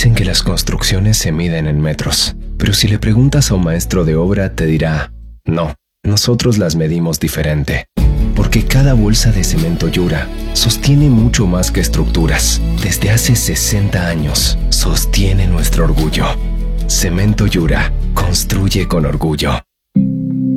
Dicen que las construcciones se miden en metros, pero si le preguntas a un maestro de obra te dirá, no, nosotros las medimos diferente. Porque cada bolsa de cemento Yura sostiene mucho más que estructuras. Desde hace 60 años sostiene nuestro orgullo. Cemento Yura construye con orgullo.